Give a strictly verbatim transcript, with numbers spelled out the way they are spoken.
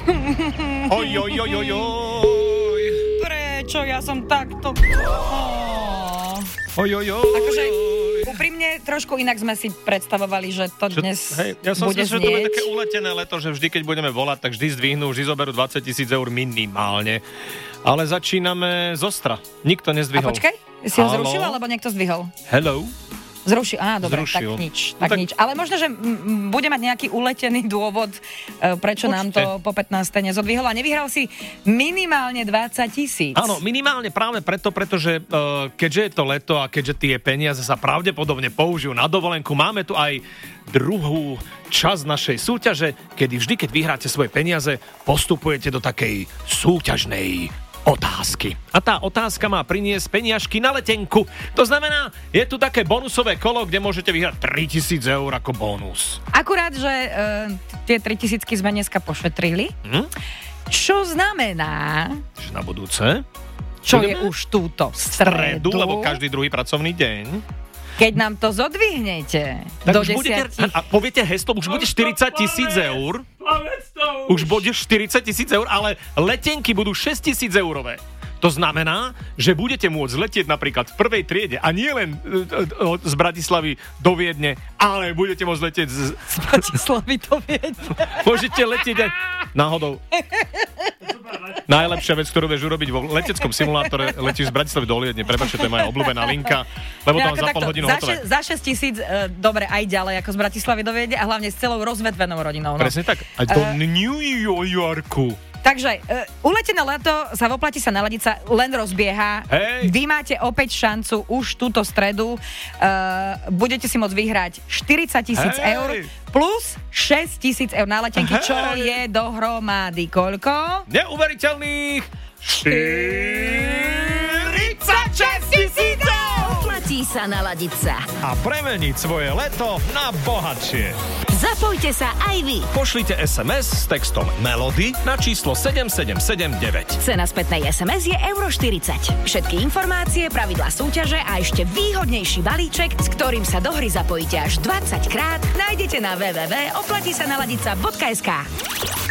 Oj, oj, oj, oj, oj. Prečo ja som takto... Oh. Oj, oj, oj. Akože úprimne trošku inak sme si predstavovali, že to Čo, dnes hej, ja som bude si, že to bude znieť. také uletené leto, že vždy, keď budeme volať, tak vždy zdvihnú, vždy zoberú dvadsať tisíc eur minimálne. Ale začíname z ostra. Nikto A nezdvihol. počkaj, si ho Haló? zrušil, alebo niekto zdvihol? Hello? Zrušil, á, dobre, Zrušil. tak nič, No tak, tak- nič. Ale možno, že m, bude mať nejaký uletený dôvod, e, prečo nám to Určite. po pätnástej nezodvihol. A nevyhral si minimálne dvadsať tisíc. Áno, minimálne práve preto, pretože uh, keďže je to leto a keďže tie peniaze sa pravdepodobne použijú na dovolenku, máme tu aj druhú časť našej súťaže, kedy vždy, keď vyhráte svoje peniaze, postupujete do takej súťažnej otázky. A tá otázka má priniesť peniažky na letenku. To znamená, je tu také bonusové kolo, kde môžete vyhrať tritisíc eur ako bonus. Akurát, že e, tie tritisícky sme dneska pošetrili. Hm? Čo znamená, Čiže na budúce čo Budeme? je už túto stredu, stredu, lebo každý druhý pracovný deň. keď nám to zodvihnete Tak do už budete, desiatich. a, a poviete heslo, už bude štyridsať tisíc eur. Už bude štyridsať tisíc eur, ale letenky budú šesť tisíc eurové. To znamená, že budete môcť letieť napríklad v prvej triede a nie len e, e, z Bratislavy do Viedne, ale budete môcť letieť z... Z Bratislavy to viete. Môžete letieť aj náhodou. Najlepšia vec, ktorú vieš urobiť vo leteckom simulátore, letíš z Bratislavy do Viedne. Prepáčte, to je moja obľúbená linka, lebo tam Ako za pol takto, hodinu za, hotové. še, za šesť tisíc, e, dobre, aj ďalej ako z Bratislavy do Viedne a hlavne s celou rozvetvenou rodinou. No. Presne tak. Aj do Eh, New Yorku. Takže uh, uletené leto sa v Oplatí sa naladiť sa len rozbieha. Hej. Vy máte opäť šancu už túto stredu. Uh, budete si môcť vyhrať štyridsať tisíc Hej. eur plus šesť tisíc eur na letenky, Hej. čo je dohromady koľko? Neuveriteľných štyridsaťšesť tisíc eur! Oplatí sa naladiť sa. A premeniť svoje leto na bohatšie. Zapojte sa aj vy. Pošlite es em es s textom Melody na číslo sedem sedem sedem deväť. Cena spätnej es em es je euro štyridsať. Všetky informácie, pravidlá súťaže a ešte výhodnejší balíček, s ktorým sa do hry zapojíte až dvadsať krát, nájdete na w w w bodka oplatí sa naladiť sa bodka es ká.